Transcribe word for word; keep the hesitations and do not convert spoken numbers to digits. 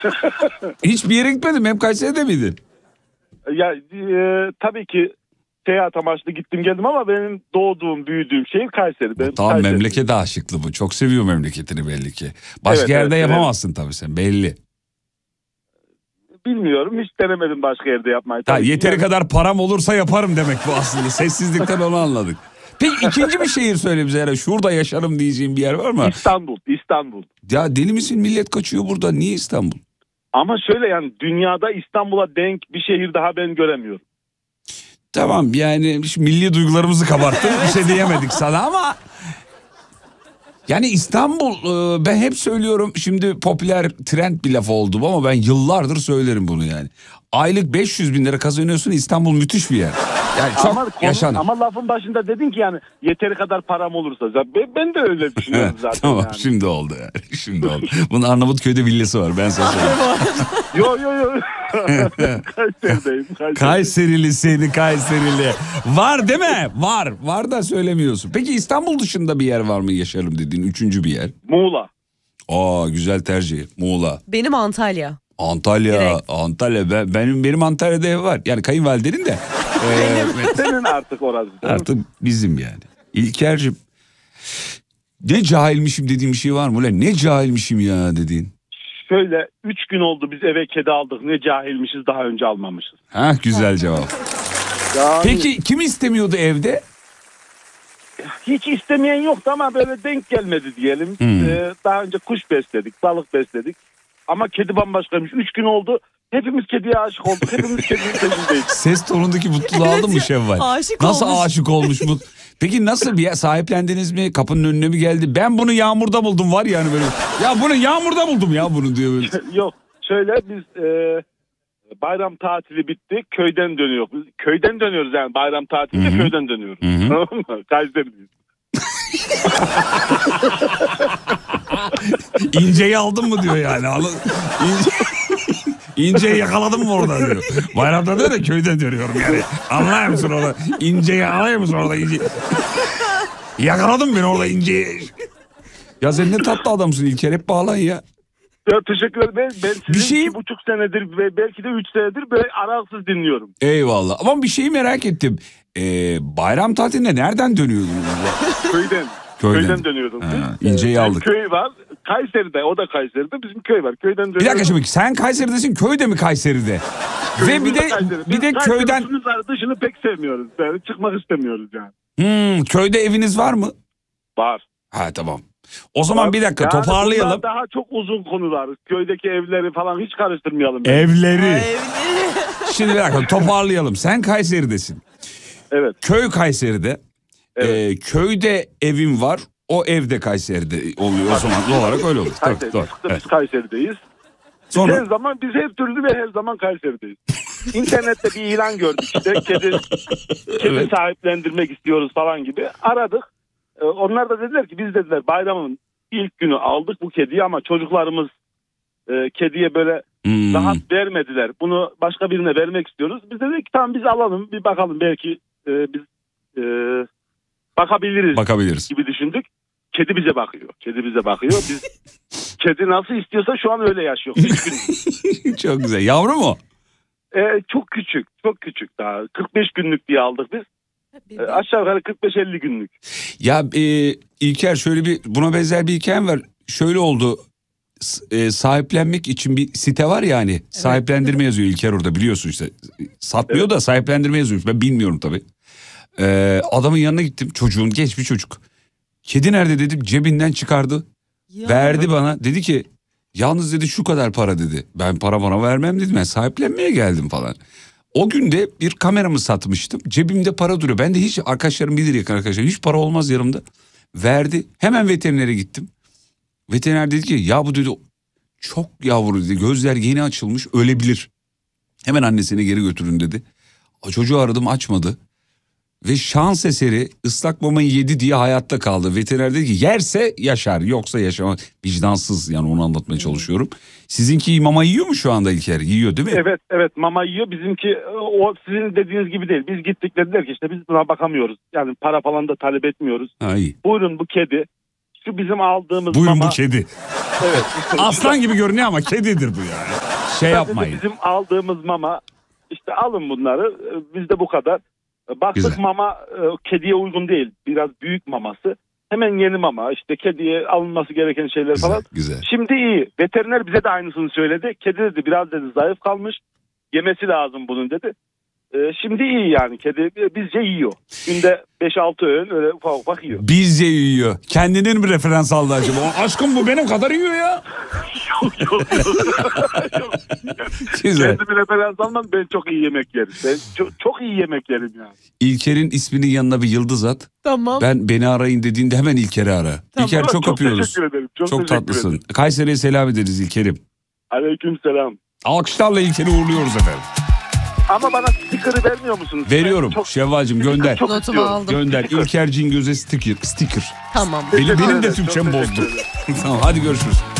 Hiçbir yere gitmedin mi? Hep Kayseri'de miydin? Ya e, tabii ki seyahat amaçlı gittim geldim ama benim doğduğum, büyüdüğüm şehir Kayseri. Benim Tamam, Kayseri. memlekete aşıklı bu. Çok seviyor memleketini belli ki. Başka Evet, yerde evet, yapamazsın evet. Tabii sen, belli. Bilmiyorum, hiç denemedim başka yerde yapmayı. Ha, tabii yeteri yani. kadar param olursa yaparım demek bu aslında. Sessizlikten onu anladık. Peki ikinci bir şehir söyle bize. Yani şurada yaşarım diyeceğim bir yer var mı? İstanbul, İstanbul. Ya deli misin, millet kaçıyor burada. Niye İstanbul? Ama şöyle, yani dünyada İstanbul'a denk bir şehir daha ben göremiyorum. Tamam, yani milli duygularımızı kabarttın. Evet. Bir şey diyemedik sana ama... Yani İstanbul, ben hep söylüyorum, şimdi popüler trend bir laf oldu ama ben yıllardır söylerim bunu yani. Aylık beş yüz bin lira kazanıyorsun, İstanbul müthiş bir yer. Yani çok ama, yaşanır. Ama lafın başında dedin ki yani yeteri kadar param olursa. Ben, ben de öyle düşünüyorum zaten. Tamam yani. Şimdi oldu yani. Şimdi oldu. Bunun Arnavutköy'de villası var, ben sana söyleyeyim. Yo yo yo. Kayseri'deyim. Kayseri. Kayserili seni, Kayserili. Var değil mi? Var. Var da söylemiyorsun. Peki İstanbul dışında bir yer var mı yaşarım dediğin üçüncü bir yer? Muğla. Aa, güzel tercih. Muğla. Benim Antalya. Antalya. Direkt. Antalya. Ben, benim benim Antalya'da ev var. Yani kayınvalidenin de. Benim. Senin artık orası. Artık bizim yani. İlker'cim. Ne cahilmişim dediğim bir şey var mı? Ulan ne cahilmişim ya dediğin. Şöyle üç gün oldu biz eve kedi aldık. Ne cahilmişiz, daha önce almamışız. Ha, güzel cevap. Yani, peki kim istemiyordu evde? hiç istemeyen yoktu ama böyle denk gelmedi diyelim. Hmm. Ee, daha önce kuş besledik, balık besledik. Ama kedi bambaşkaymış. Üç gün oldu. Hepimiz kediye aşık olduk. Hepimiz kedinin peşindeyiz. Ses tonundaki mutluluğu aldın mı Şevval? Aşık Nasıl olmuş. aşık olmuş bu? Peki nasıl bir sahiplendiniz mi? Kapının önüne mi geldi? Ben bunu yağmurda buldum var yani böyle. Ya bunu yağmurda buldum ya bunu diyor böyle. Yok. Şöyle biz e, bayram tatili bitti. Köyden dönüyoruz. Köyden dönüyoruz yani, bayram tatilinde Hı-hı. köyden dönüyoruz. Hı-hı. Tamam mı? Kayseri'deyiz. İnceyi aldın mı diyor yani. İnce... İnceyi yakaladın mı orada diyor. Bayramda diyor da köyden dönüyorum yani. Anlıyor musun orada? İnceyi yakalıyor musun orada ince? Yakaladım beni orada inceyi. Ya sen ne tatlı adamsın İlker, hep bağlan ya. Ya teşekkür ederim. Ben, ben sizin Bir şey... iki buçuk senedir ve belki de üç senedir böyle aralıksız dinliyorum. Eyvallah. Ama bir şeyi merak ettim. Ee, bayram tatilinde nereden dönüyordunuz? Köyden. Köyden, Köyden dönüyordum. Ha, İnceyi aldık. Köy var. Kayseri'de. O da Kayseri'de. Bizim köy var. Köyden dönüyoruz. Bir dakika şimdi, sen Kayseri'desin, köyde mi Kayseri'de? Ve bir de Kayseri. bir de Biz köyden dışını pek sevmiyoruz. Yani çıkmak istemiyoruz yani. Hmm, köyde eviniz var mı? Var. Ha, tamam. O zaman var. bir dakika yani toparlayalım. Daha çok uzun konular. Köydeki evleri falan hiç karıştırmayalım. Yani. Evleri. Evleri. Şimdi bir dakika toparlayalım. Sen Kayseri'desin. Evet. Köy Kayseri'de. Evet. Ee, köyde evin var. O evde Kayseri'de oluyor. O zaman doğal olarak öyle olur. Kayseri. Doğru, Biz evet. Kayseri'deyiz. Sonra... Her zaman biz her türlü ve her zaman Kayseri'deyiz. İnternette bir ilan gördük işte, kedi, kedi Evet. sahiplendirmek istiyoruz falan gibi. Aradık. Ee, onlar da dediler ki biz dediler bayramın ilk günü aldık bu kediyi ama çocuklarımız e, kediye böyle Hmm. rahat vermediler. Bunu başka birine vermek istiyoruz. Biz dedik ki tamam biz alalım bir bakalım, belki e, biz e, bakabiliriz, Bakabiliriz. gibi düşündük. Kedi bize bakıyor. Kedi bize bakıyor. Biz kedi nasıl istiyorsa şu an öyle yaşıyor. Üç gün. Çok güzel. Yavru mu? Ee, çok küçük. Çok küçük daha. kırk beş günlük diye aldık biz. Ee, aşağı yukarı kırk beş elli günlük. Ya e, İlker, şöyle bir buna benzer bir hikayem var. Şöyle oldu. S- E, sahiplenmek için bir site var ya hani. Evet. Sahiplendirme yazıyor İlker orada, biliyorsun işte. Satmıyor evet. da sahiplendirme yazıyormuş. Ben bilmiyorum tabii. Ee, adamın yanına gittim. Çocuğun, genç bir çocuk. Kedi nerede dedim. Cebinden çıkardı. Ya. Verdi bana. Dedi ki yalnız dedi şu kadar para dedi. Ben para bana vermem dedim. Ben sahiplenmeye geldim falan. O gün de bir kameramı satmıştım. Cebimde para duruyor. Ben de hiç, arkadaşlarım bilir yakın arkadaşlar. Hiç para olmaz yanımda. Verdi. Hemen veterinere gittim. Veteriner dedi ki ya bu dedi çok yavru dedi. Gözler yeni açılmış, ölebilir. Hemen annesine geri götürün dedi. O çocuğu aradım, açmadı. Ve şans eseri ıslak mamayı yedi diye hayatta kaldı. Veteriner dedi ki yerse yaşar, yoksa yaşamaz. Vicdansız, yani onu anlatmaya çalışıyorum. Sizinki mama yiyor mu şu anda İlker? Yiyor değil mi? Evet evet, mama yiyor. Bizimki o sizin dediğiniz gibi değil. Biz gittik, dediler ki işte biz buna bakamıyoruz. Yani para falan da talep etmiyoruz. Ha, iyi. Buyurun bu kedi. Şu bizim aldığımız Buyurun mama. bu kedi. Evet. Aslan gibi görünüyor ama kedidir bu yani. Şey yapmayın. Bizim aldığımız mama işte alın bunları bizde bu kadar. Baktık Güzel. mama e, kediye uygun değil. Biraz büyük maması. Hemen yeni mama işte kediye alınması gereken şeyler Güzel, falan. güzel. Şimdi iyi. Veteriner bize de aynısını söyledi. Kedi dedi biraz dedi zayıf kalmış. Yemesi lazım bunun dedi. Ee, şimdi iyi yani kedi bizce yiyor. Günde beş altı öğün öyle ufak ufak yiyor. Bizce yiyor. Kendinin mi referans aldı acaba? Aşkım bu benim kadar yiyor ya. Yok yok yok. Güzel. Kendimi referans almam ben çok iyi yemek yerim. Ben çok, çok iyi yemek yerim yani. İlker'in isminin yanına bir yıldız at. Tamam. Ben beni arayın dediğinde hemen İlker'i ara. Tamam. İlker çok, çok öpüyoruz. teşekkür ederim. Çok, Çok teşekkür tatlısın. ederim. Kayseri'ye selam ederiz İlker'im. Aleyküm selam. Alkışlarla İlker'i uğurluyoruz efendim. Ama bana sticker'ı vermiyor musunuz? Veriyorum. Ben çok, Şevvalcığım gönder. çok Notumu istiyorum. aldım. Gönder. İlker Cingöz'e sticker. sticker. Tamam. Benim, benim de ederim, Türkçem çok bozdu. teşekkür ederim. Tamam hadi görüşürüz.